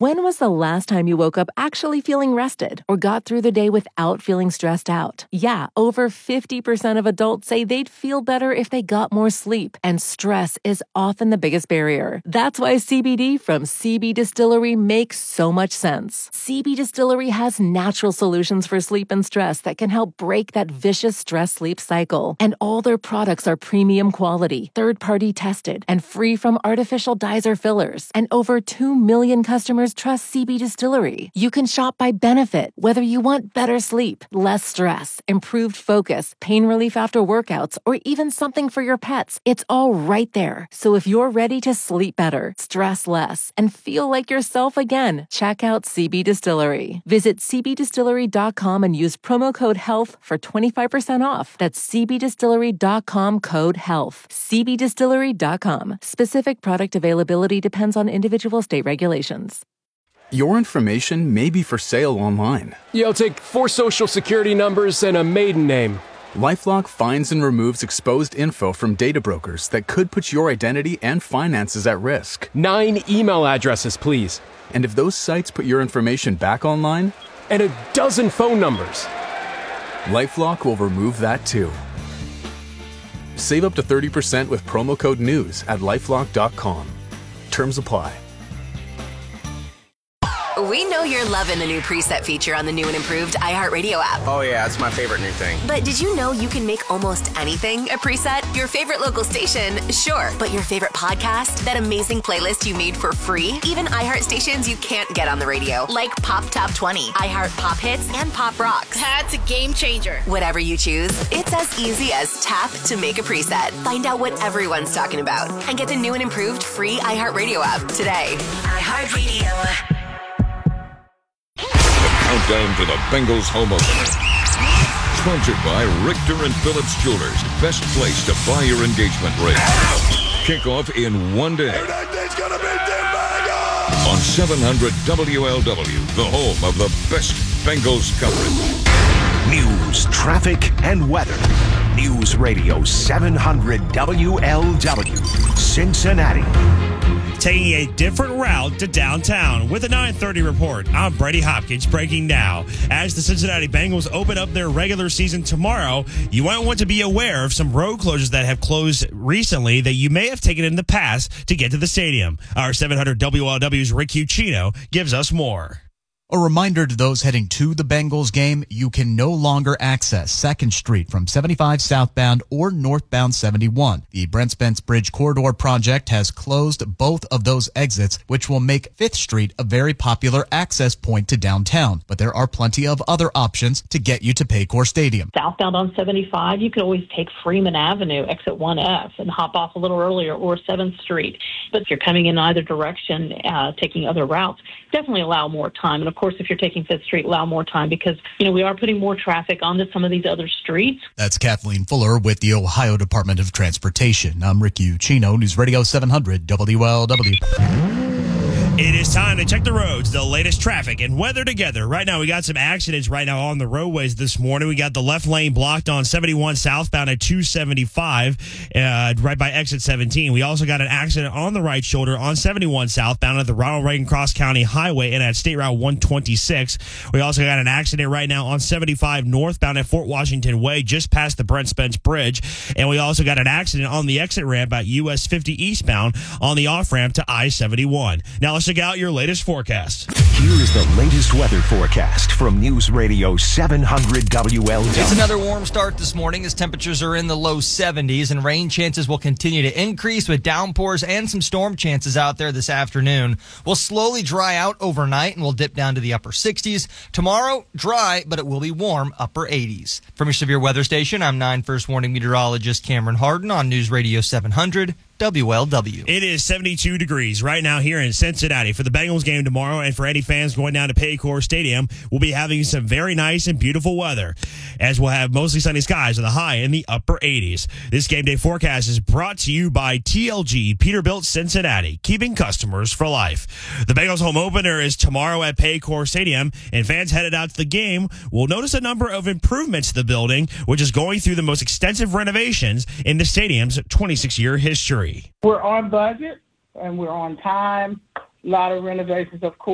When was the last time you woke up actually feeling rested or got through the day without feeling stressed out? Yeah, over 50% of adults say they'd feel better if they got more sleep, and stress is often the biggest barrier. That's why CBD from CB Distillery makes so much sense. CB Distillery has natural solutions for sleep and stress that can help break that vicious stress-sleep cycle. And all their products are premium quality, third-party tested, and free from artificial dyes or fillers. And over 2 million customers trust CB Distillery. You can shop by benefit, whether you want better sleep, less stress, improved focus, pain relief after workouts, or even something for your pets. It's all right there. So if you're ready to sleep better, stress less, and feel like yourself again, check out CB Distillery. Visit cbdistillery.com and use promo code HEALTH for 25% off. That's cbdistillery.com, code HEALTH. cbdistillery.com. Specific product availability depends on individual state regulations. Your information may be for sale online. Yeah, I'll take 4 social security numbers and a maiden name. LifeLock finds and removes exposed info from data brokers that could put your identity and finances at risk. 9 email addresses, please. And if those sites put your information back online? And a dozen phone numbers. LifeLock will remove that too. Save up to 30% with promo code NEWS at LifeLock.com. Terms apply. We know you're loving the new preset feature on the new and improved iHeartRadio app. Oh yeah, it's my favorite new thing. But did you know you can make almost anything a preset? Your favorite local station, sure. But your favorite podcast? That amazing playlist you made for free? Even iHeart stations you can't get on the radio, like Pop Top 20, iHeart Pop Hits, and Pop Rocks. That's a game changer. Whatever you choose, it's as easy as tap to make a preset. Find out what everyone's talking about and get the new and improved free iHeartRadio app today. iHeartRadio. Countdown to the Bengals home opener. Sponsored by Richter and Phillips Jewelers. Best place to buy your engagement ring. Kickoff in one day. On 700 WLW, the home of the best Bengals coverage. News, traffic, and weather. News Radio 700 WLW, Cincinnati. Taking a different route to downtown with a 9:30 report. I'm Brady Hopkins breaking now. As the Cincinnati Bengals open up their regular season tomorrow, you might want to be aware of some road closures that have closed recently that you may have taken in the past to get to the stadium. Our 700 WLW's Rick Ucchino gives us more. A reminder to those heading to the Bengals game, you can no longer access 2nd Street from 75 southbound or northbound 71. The Brent Spence Bridge Corridor project has closed both of those exits, which will make 5th Street a very popular access point to downtown. But there are plenty of other options to get you to Paycor Stadium. Southbound on 75, you could always take Freeman Avenue, exit 1F, and hop off a little earlier, or 7th Street. But if you're coming in either direction, taking other routes, definitely allow more time. And of course, if you're taking 5th Street, allow more time because, we are putting more traffic onto some of these other streets. That's Kathleen Fuller with the Ohio Department of Transportation. I'm Rick Ucchino, News Radio 700 WLW. It is time to check the roads, the latest traffic and weather together. Right now, we got some accidents right now on the roadways this morning. We got the left lane blocked on 71 southbound at 275, right by exit 17. We also got an accident on the right shoulder on 71 southbound at the Ronald Reagan Cross County Highway and at State Route 126. We also got an accident right now on 75 northbound at Fort Washington Way, just past the Brent Spence Bridge. And we also got an accident on the exit ramp at US 50 eastbound on the off-ramp to I-71. Now, let's check out your latest forecast. Here is the latest weather forecast from News Radio 700 WLW. It's another warm start this morning as temperatures are in the low 70s and rain chances will continue to increase with downpours and some storm chances out there this afternoon. We'll slowly dry out overnight and we'll dip down to the upper 60s. Tomorrow, dry, but it will be warm, upper 80s. From your severe weather station, I'm 9 First Warning meteorologist Cameron Harden on News Radio 700 WLW. It is 72 degrees right now here in Cincinnati. For the Bengals game tomorrow and for any fans going down to Paycor Stadium, we'll be having some very nice and beautiful weather, as we'll have mostly sunny skies with a high in the upper 80s. This game day forecast is brought to you by TLG Peterbilt Cincinnati, keeping customers for life. The Bengals home opener is tomorrow at Paycor Stadium, and fans headed out to the game will notice a number of improvements to the building, which is going through the most extensive renovations in the stadium's 26-year history. We're on budget and we're on time. A lot of renovations, of course.